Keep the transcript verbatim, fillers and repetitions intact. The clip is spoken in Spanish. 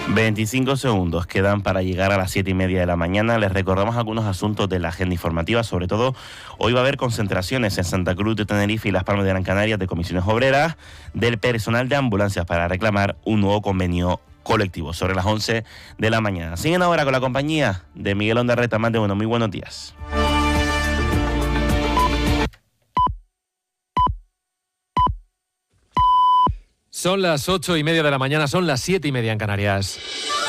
veinticinco segundos quedan para llegar a las siete y media de la mañana. Les recordamos algunos asuntos de la agenda informativa. Sobre todo, hoy va a haber concentraciones en Santa Cruz de Tenerife y Las Palmas de Gran Canaria de comisiones obreras del personal de ambulancias para reclamar un nuevo convenio colectivo sobre las once de la mañana. Siguen ahora con la compañía de Miguel Ondarreta. Más de uno. Muy buenos días. Son las ocho y media de la mañana, son las siete y media en Canarias.